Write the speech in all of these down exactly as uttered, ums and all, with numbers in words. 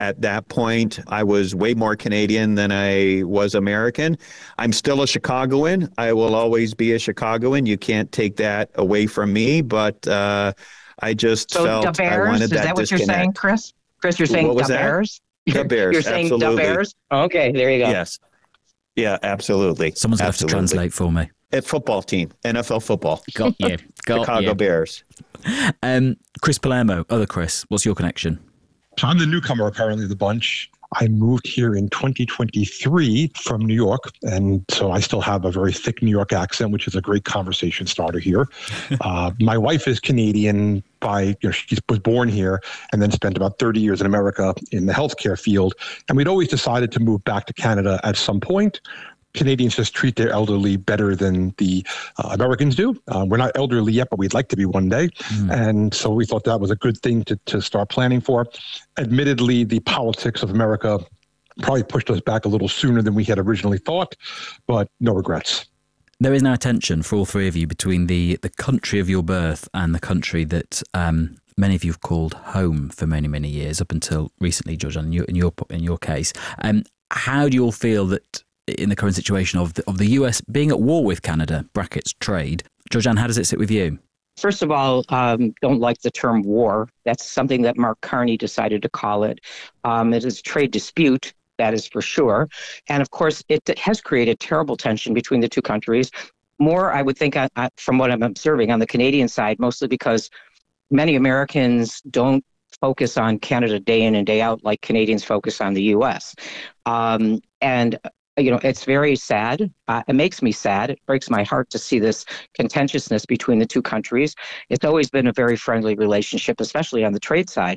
At that point, I was way more Canadian than I was American. I'm still a Chicagoan. I will always be a Chicagoan. You can't take that away from me, but uh, I just so felt the Bears, I wanted is that that what disconnect. you're saying, Chris? Chris, you're saying What was the that? Bears? The You're, Bears, you're saying absolutely. the Bears? Okay, there you go. Yes. Yeah, absolutely. Someone's going to have to absolutely. translate for me. A football team, N F L football. Got you. Got Chicago you. Bears. Um, Chris Palermo, other Chris, what's your connection? So I'm the newcomer, apparently, of the bunch. I moved here in twenty twenty-three from New York, and so I still have a very thick New York accent, which is a great conversation starter here. uh, my wife is Canadian by, you know, she was born here and then spent about thirty years in America in the healthcare field, and we'd always decided to move back to Canada at some point. Canadians just treat their elderly better than the uh, Americans do. Uh, we're not elderly yet, but we'd like to be one day. Mm. And so we thought that was a good thing to, to start planning for. Admittedly, the politics of America probably pushed us back a little sooner than we had originally thought, but no regrets. There is now tension for all three of you between the, the country of your birth and the country that um, many of you have called home for many, many years, up until recently, George, in your, in your, in your case. Um, how do you all feel that in the current situation of the, of the U S being at war with Canada, brackets trade? Georgianne, how does it sit with you? First of all, um, don't like the term war. That's something that Mark Carney decided to call it. Um, it is a trade dispute, that is for sure. And of course, it has created terrible tension between the two countries. More, I would think, uh, from what I'm observing on the Canadian side, mostly because many Americans don't focus on Canada day in and day out like Canadians focus on the U S. Um, and You know, it's very sad. Uh, it makes me sad. It breaks my heart to see this contentiousness between the two countries. It's always been a very friendly relationship, especially on the trade side.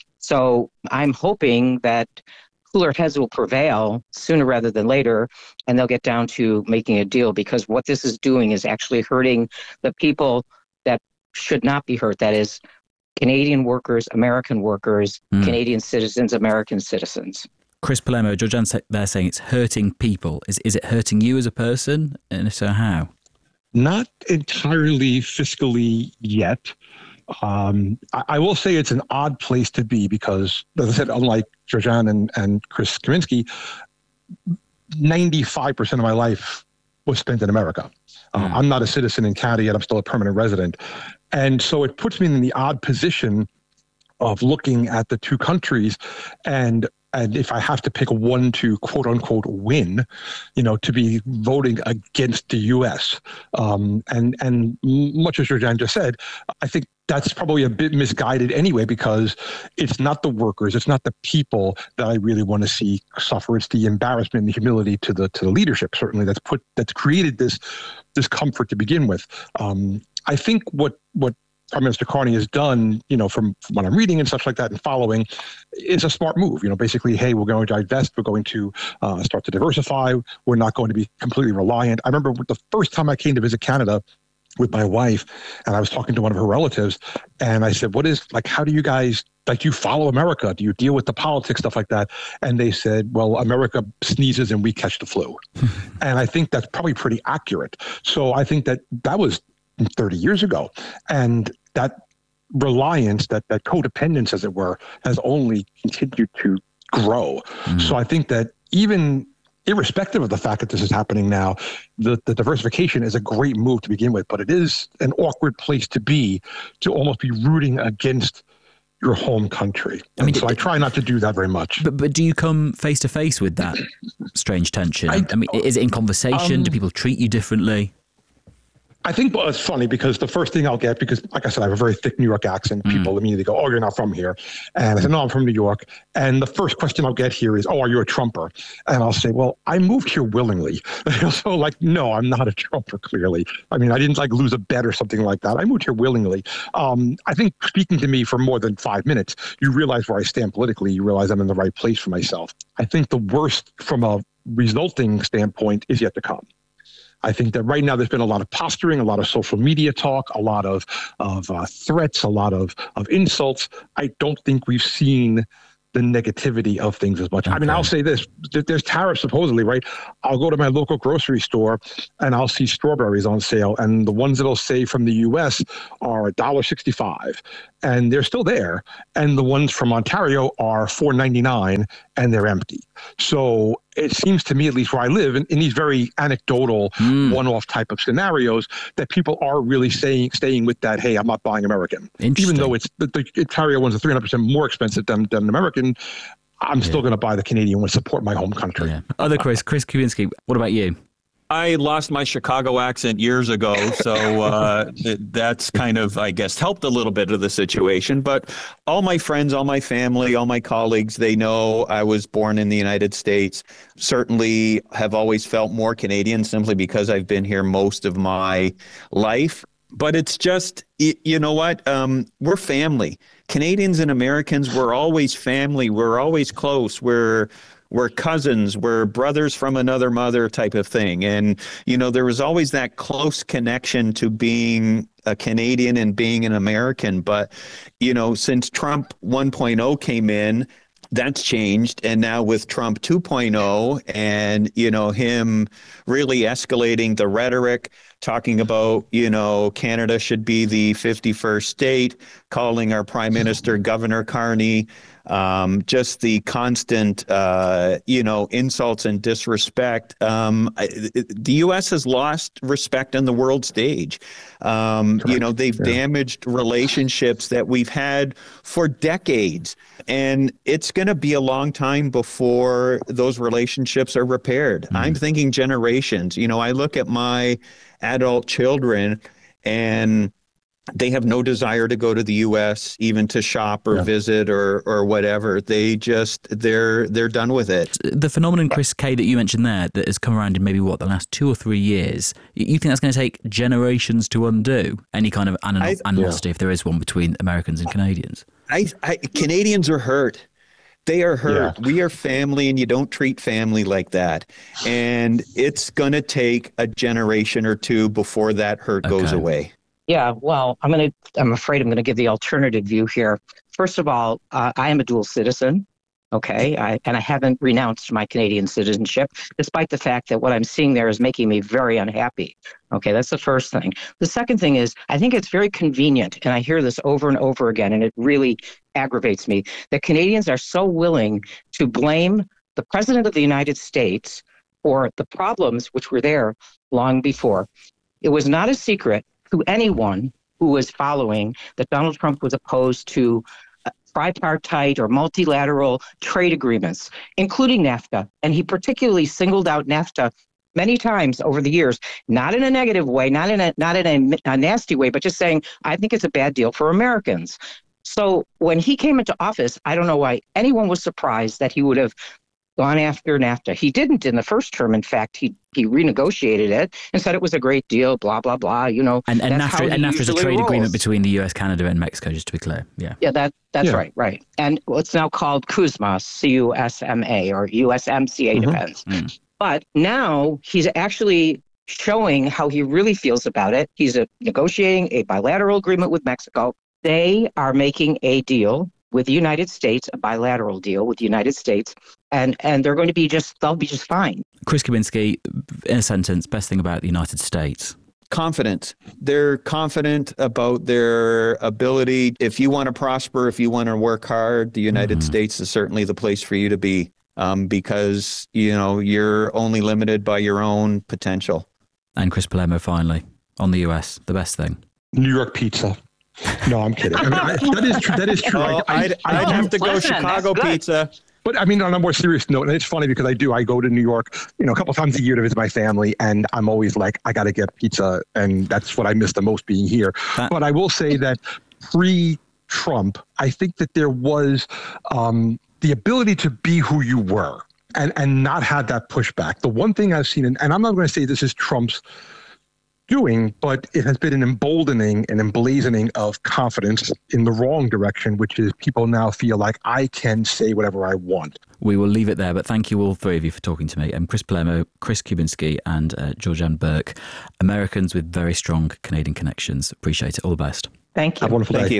So I'm hoping that cooler heads will prevail sooner rather than later, and they'll get down to making a deal, because what this is doing is actually hurting the people that should not be hurt. That is, Canadian workers, American workers, mm. Canadian citizens, American citizens. Chris Palermo, Georgianne, they're saying it's hurting people. Is is it hurting you as a person? And if so, how? Not entirely fiscally yet. Um, I, I will say it's an odd place to be because, as I said, unlike Georgianne and, and Chris Kaminski, ninety-five percent of my life was spent in America. Uh, mm. I'm not a citizen in Canada yet. I'm still a permanent resident. And so it puts me in the odd position of looking at the two countries, and and if I have to pick one to quote unquote win, you know, to be voting against the U S. Um, and and much as Georgianne just said, I think that's probably a bit misguided anyway, because it's not the workers, it's not the people that I really want to see suffer. It's the embarrassment and the humility to the to the leadership, certainly, that's put that's created this discomfort to begin with. Um, I think what what Prime Minister Carney has done, you know, from, from what I'm reading and such like that and following, is a smart move. You know, basically, hey, we're going to divest, we're going to uh, start to diversify, we're not going to be completely reliant. I remember the first time I came to visit Canada with my wife, and I was talking to one of her relatives, and I said, what is, like, how do you guys, like, do you follow America? Do you deal with the politics, stuff like that? And they said, well, America sneezes and we catch the flu. And I think that's probably pretty accurate. So I think that that was thirty years ago. And that reliance, that, that codependence, as it were, has only continued to grow. Mm. So I think that even irrespective of the fact that this is happening now, the, the diversification is a great move to begin with, but it is an awkward place to be, to almost be rooting against your home country. I mean, so I try not to do that very much. But but do you come face to face with that strange tension? I, I mean, is it in conversation? Um, do people treat you differently? I think well, it's funny because the first thing I'll get, because like I said, I have a very thick New York accent. People mm. immediately go, oh, you're not from here. And I said, no, I'm from New York. And the first question I'll get here is, oh, are you a Trumper? And I'll say, well, I moved here willingly. So like, no, I'm not a Trumper, clearly. I mean, I didn't like lose a bet or something like that. I moved here willingly. Um, I think speaking to me for more than five minutes, you realize where I stand politically. You realize I'm in the right place for myself. I think the worst from a resulting standpoint is yet to come. I think that right now there's been a lot of posturing, a lot of social media talk, a lot of of uh, threats, a lot of of insults. I don't think we've seen the negativity of things as much. Okay. I mean, I'll say this, there's tariffs supposedly, right? I'll go to my local grocery store and I'll see strawberries on sale, and the ones that'll say from the U S are one dollar sixty-five. and they're still there. And the ones from Ontario are four ninety-nine and they're empty. So it seems to me, at least where I live, in, in these very anecdotal mm. one-off type of scenarios, that people are really saying, staying with that, hey, I'm not buying American. Even though it's the, the Ontario ones are three hundred percent more expensive than, than an American, I'm still yeah. going to buy the Canadian one, support my home country. Yeah. Other Chris, Chris Kubinski, what about you? I lost my Chicago accent years ago, so uh, that's kind of, I guess, helped a little bit of the situation. But all my friends, all my family, all my colleagues, they know I was born in the United States. Certainly have always felt more Canadian simply because I've been here most of my life. But it's just, you know what? Um, we're family. Canadians and Americans, we're always family. We're always close. We're We're cousins, we're brothers from another mother type of thing. And, you know, there was always that close connection to being a Canadian and being an American. But, you know, since Trump one point oh came in, that's changed. And now with Trump two point oh and, you know, him really escalating the rhetoric, talking about, you know, Canada should be the fifty-first state, calling our Prime Minister Governor Carney, um, just the constant, uh, you know, insults and disrespect. Um, the U S has lost respect on the world stage. Um, you know, they've yeah. damaged relationships that we've had for decades. And it's going to be a long time before those relationships are repaired. Mm-hmm. I'm thinking generations. You know, I look at my adult children and they have no desire to go to the U S, even to shop or yeah. visit or or whatever. They just, they're they're done with it. The phenomenon, Chris K, that you mentioned there, that has come around in maybe, what, the last two or three years, you think that's going to take generations to undo? Any kind of anim- I, animosity, yeah. if there is one, between Americans and Canadians? I, I Canadians are hurt. They are hurt. Yeah. We are family, and you don't treat family like that. And it's going to take a generation or two before that hurt okay. goes away. Yeah, well, I'm going to, I'm afraid I'm going to give the alternative view here. First of all, uh, I am a dual citizen. Okay. I, and I haven't renounced my Canadian citizenship, despite the fact that what I'm seeing there is making me very unhappy. Okay. That's the first thing. The second thing is, I think it's very convenient, and I hear this over and over again, and it really aggravates me, that Canadians are so willing to blame the President of the United States for the problems which were there long before. It was not a secret to anyone who was following that Donald Trump was opposed to uh, tripartite or multilateral trade agreements, including NAFTA. And he particularly singled out NAFTA many times over the years, not in a negative way, not in a not in a, a nasty way, but just saying, I think it's a bad deal for Americans. So when he came into office, I don't know why anyone was surprised that he would have gone after NAFTA. He didn't in the first term. In fact, he he renegotiated it and said it was a great deal, blah, blah, blah, you know. And, and NAFTA, and NAFTA is a trade rolls. agreement between the U S, Canada, and Mexico, just to be clear. Yeah, yeah, that that's yeah. right, right. And what's now called CUSMA, C U S M A, or U S M C A, mm-hmm. depends. Mm. But now he's actually showing how he really feels about it. He's a, negotiating a bilateral agreement with Mexico. They are making a deal with the United States, a bilateral deal with the United States, and and they're going to be just, they'll be just fine. Chris Kubinski, in a sentence, best thing about the United States? Confident. They're confident about their ability. If you want to prosper, if you want to work hard, the United mm-hmm. States is certainly the place for you to be, um, because, you know, you're only limited by your own potential. And Chris Palermo, finally, on the U S, the best thing? New York pizza. No, I'm kidding. I mean, I, that is true. That is true. Oh, I, I'd, I, I'd have to go listen, Chicago pizza. But I mean, on a more serious note, and it's funny because I do, I go to New York, you know, a couple of times a year to visit my family, and I'm always like, I got to get pizza, and that's what I miss the most being here. That- but I will say that pre-Trump, I think that there was um, the ability to be who you were and, and not have that pushback. The one thing I've seen, and, and I'm not going to say this is Trump's doing, but it has been an emboldening and emblazoning of confidence in the wrong direction, which is people now feel like I can say whatever I want. We will leave it there, but thank you all three of you for talking to me. I'm Chris Palermo, Chris Kubinski, and uh, Georgianne Burke, Americans with very strong Canadian connections. Appreciate it. All the best. Thank you. Have a wonderful Thank day. you.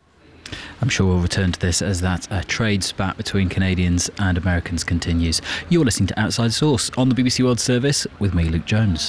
I'm sure we'll return to this as that uh, trade spat between Canadians and Americans continues. You're listening to Outside Source on the B B C World Service with me, Luke Jones.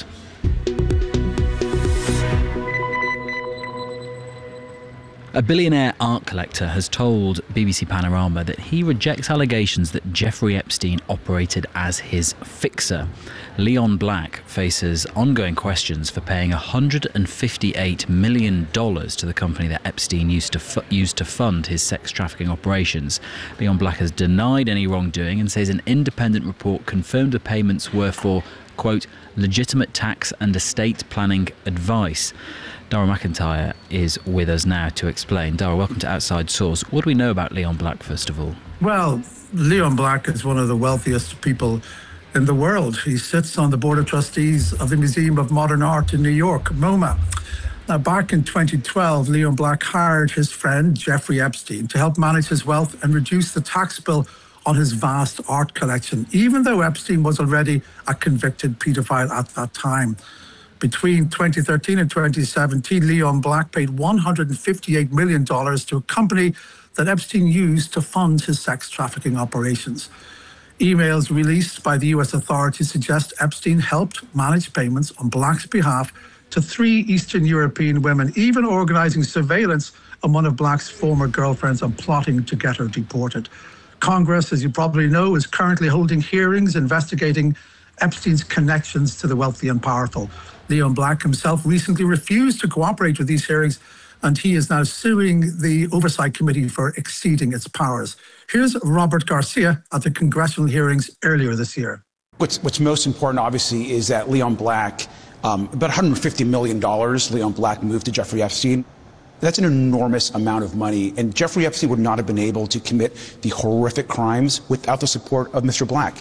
A billionaire art collector has told B B C Panorama that he rejects allegations that Jeffrey Epstein operated as his fixer. Leon Black faces ongoing questions for paying one hundred fifty-eight million dollars to the company that Epstein used to fu- used to fund his sex trafficking operations. Leon Black has denied any wrongdoing and says an independent report confirmed the payments were for, quote, legitimate tax and estate planning advice. Dara McIntyre is with us now to explain. Dara, welcome to Outside Source. What do we know about Leon Black, first of all? Well, Leon Black is one of the wealthiest people in the world. He sits on the board of trustees of the Museum of Modern Art in New York, MoMA. Now, back in twenty twelve, Leon Black hired his friend Jeffrey Epstein to help manage his wealth and reduce the tax bill on his vast art collection, even though Epstein was already a convicted paedophile at that time. Between twenty thirteen and twenty seventeen, Leon Black paid one hundred fifty-eight million dollars to a company that Epstein used to fund his sex trafficking operations. Emails released by the U S authorities suggest Epstein helped manage payments on Black's behalf to three Eastern European women, even organizing surveillance on one of Black's former girlfriends and plotting to get her deported. Congress, as you probably know, is currently holding hearings investigating Epstein's connections to the wealthy and powerful. Leon Black himself recently refused to cooperate with these hearings, and he is now suing the Oversight Committee for exceeding its powers. Here's Robert Garcia at the congressional hearings earlier this year. What's, what's most important, obviously, is that Leon Black, um, about one hundred fifty million dollars Leon Black moved to Jeffrey Epstein. That's an enormous amount of money, and Jeffrey Epstein would not have been able to commit the horrific crimes without the support of Mister Black.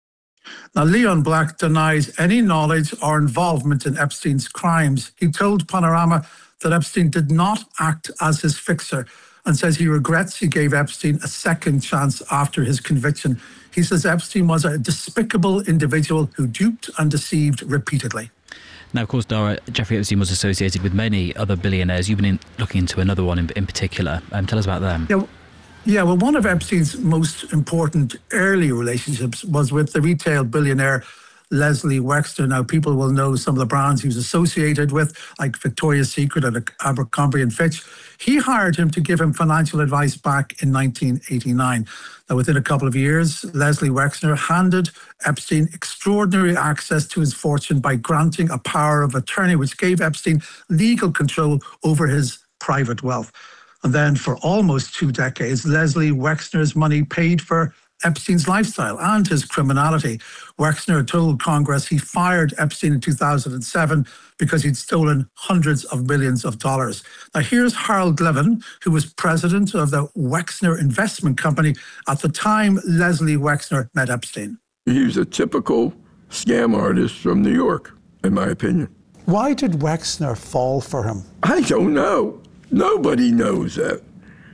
Now, Leon Black denies any knowledge or involvement in Epstein's crimes. He told Panorama that Epstein did not act as his fixer and says he regrets he gave Epstein a second chance after his conviction. He says Epstein was a despicable individual who duped and deceived repeatedly. Now, of course, Dara, Jeffrey Epstein was associated with many other billionaires. You've been in, looking into another one in, in particular. Um, tell us about them. Yeah, yeah, well, one of Epstein's most important early relationships was with the retail billionaire Leslie Wexner. Now, people will know some of the brands he was associated with, like Victoria's Secret and Abercrombie and Fitch. He hired him to give him financial advice back in nineteen eighty-nine. Now, within a couple of years, Leslie Wexner handed Epstein extraordinary access to his fortune by granting a power of attorney, which gave Epstein legal control over his private wealth. And then for almost two decades, Leslie Wexner's money paid for Epstein's lifestyle and his criminality. Wexner told Congress he fired Epstein in two thousand seven because he'd stolen hundreds of millions of dollars. Now, here's Harold Levin, who was president of the Wexner Investment Company at the time Leslie Wexner met Epstein. He's a typical scam artist from New York, in my opinion. Why did Wexner fall for him? I don't know. Nobody knows that.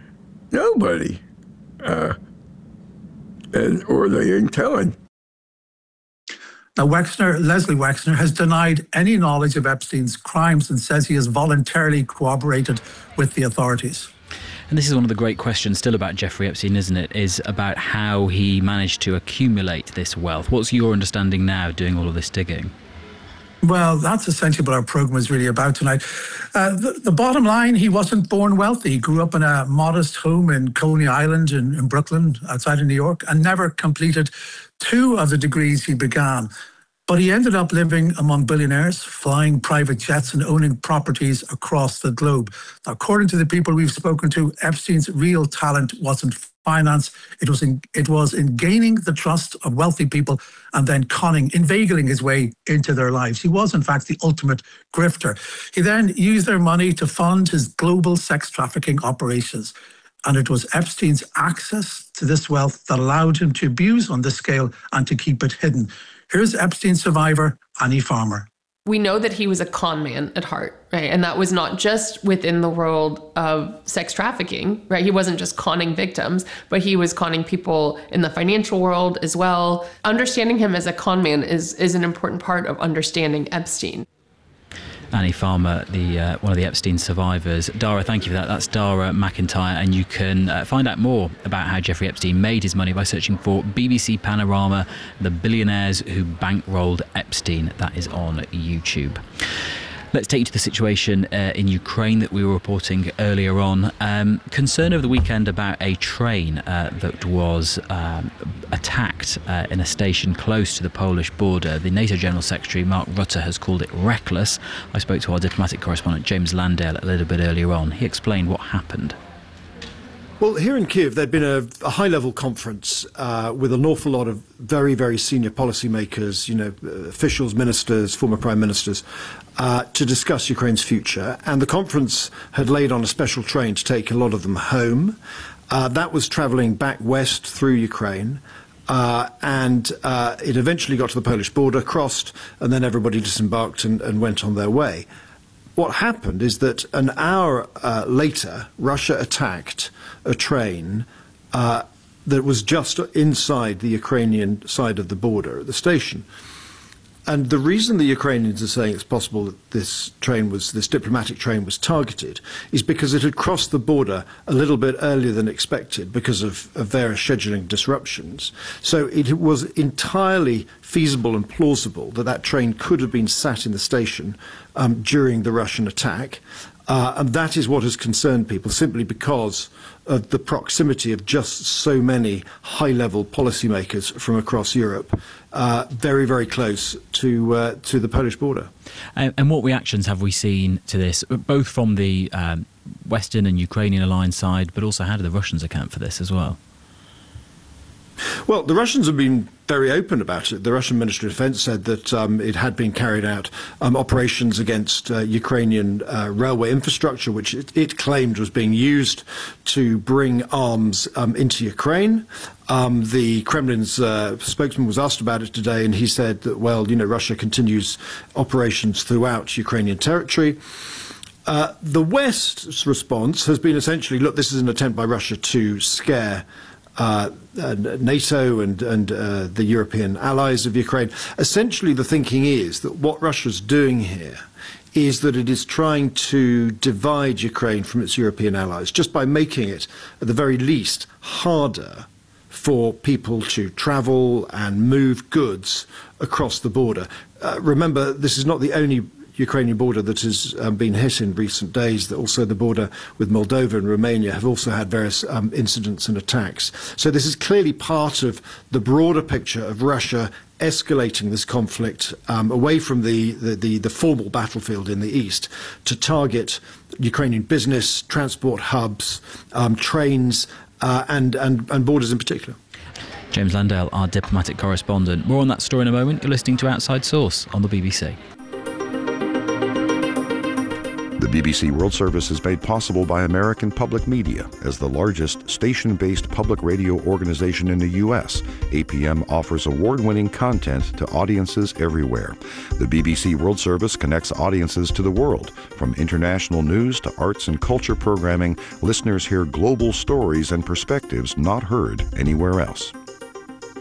Nobody. Uh, and or they ain't telling. Now, Wexner, Leslie Wexner, has denied any knowledge of Epstein's crimes and says he has voluntarily cooperated with the authorities. And this is one of the great questions still about Jeffrey Epstein, isn't it? Is about how he managed to accumulate this wealth. What's your understanding now, doing all of this digging? Well, that's essentially what our program is really about tonight. Uh, the, the bottom line, he wasn't born wealthy. He grew up in a modest home in Coney Island in, in Brooklyn, outside of New York, and never completed two of the degrees he began. But he ended up living among billionaires, flying private jets and owning properties across the globe. Now, according to the people we've spoken to, Epstein's real talent wasn't finance. It was in, it was in gaining the trust of wealthy people and then conning, inveigling his way into their lives. He was, in fact, the ultimate grifter. He then used their money to fund his global sex trafficking operations. And it was Epstein's access to this wealth that allowed him to abuse on this scale and to keep it hidden. Here's Epstein survivor Annie Farmer. We know that he was a con man at heart, right? And that was not just within the world of sex trafficking, right? He wasn't just conning victims, but he was conning people in the financial world as well. Understanding him as a con man is, is an important part of understanding Epstein. Annie Farmer, the uh, one of the Epstein survivors. Dara, thank you for that. That's Dara McIntyre, and you can uh, find out more about how Jeffrey Epstein made his money by searching for B B C Panorama, The Billionaires Who Bankrolled Epstein. That is on YouTube. Let's take you to the situation uh, in Ukraine that we were reporting earlier on. Um, concern over the weekend about a train uh, that was um, attacked uh, in a station close to the Polish border. The NATO General Secretary, Mark Rutte, has called it reckless. I spoke to our diplomatic correspondent, James Landale, a little bit earlier on. He explained what happened. Well, here in Kyiv, there'd been a, a high-level conference uh, with an awful lot of very, very senior policymakers, you know, officials, ministers, former prime ministers, uh, to discuss Ukraine's future. And the conference had laid on a special train to take a lot of them home. Uh, that was travelling back west through Ukraine. Uh, and uh, it eventually got to the Polish border, crossed, and then everybody disembarked and, and went on their way. What happened is that an hour uh, later, Russia attacked a train uh, that was just inside the Ukrainian side of the border at the station. And the reason the Ukrainians are saying it's possible that this train was, this diplomatic train was targeted is because it had crossed the border a little bit earlier than expected because of, of various scheduling disruptions. So it was entirely feasible and plausible that that train could have been sat in the station um, during the Russian attack. Uh, and that is what has concerned people, simply because of the proximity of just so many high-level policymakers from across Europe, uh, very, very close to uh, to the Polish border. And, and what reactions have we seen to this, both from the um, Western and Ukrainian alliance side, but also how do the Russians account for this as well? Well, the Russians have been very open about it. The Russian Ministry of Defense said that um, it had been carried out um, operations against uh, Ukrainian uh, railway infrastructure, which it, it claimed was being used to bring arms um, into Ukraine. Um, the Kremlin's uh, spokesman was asked about it today, and he said that, well, you know, Russia continues operations throughout Ukrainian territory. Uh, the West's response has been essentially, look, this is an attempt by Russia to scare Uh, uh, NATO and, and uh, the European allies of Ukraine. Essentially, the thinking is that what Russia's doing here is that it is trying to divide Ukraine from its European allies, just by making it, at the very least, harder for people to travel and move goods across the border. Uh, remember, this is not the only Ukrainian border that has um, been hit in recent days. That also the border with Moldova and Romania have also had various um, incidents and attacks. So this is clearly part of the broader picture of Russia escalating this conflict um, away from the, the, the, the formal battlefield in the east to target Ukrainian business, transport hubs, um, trains, uh, and, and, and borders in particular. James Landale, our diplomatic correspondent. More on that story in a moment. You're listening to Outside Source on the B B C. The B B C World Service is made possible by American Public Media. As the largest station-based public radio organization in the U S, A P M offers award-winning content to audiences everywhere. The B B C World Service connects audiences to the world. From international news to arts and culture programming, listeners hear global stories and perspectives not heard anywhere else.